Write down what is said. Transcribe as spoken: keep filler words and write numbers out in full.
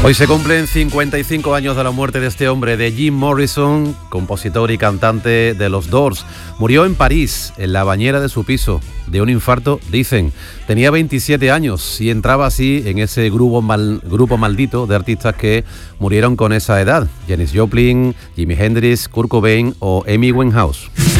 Hoy se cumplen cincuenta y cinco años de la muerte de este hombre, de Jim Morrison, compositor y cantante de los Doors. Murió en París, en la bañera de su piso, de un infarto, dicen. Tenía veintisiete años y entraba así en ese grupo, mal, grupo maldito de artistas que murieron con esa edad. Janis Joplin, Jimi Hendrix, Kurt Cobain o Amy Winehouse.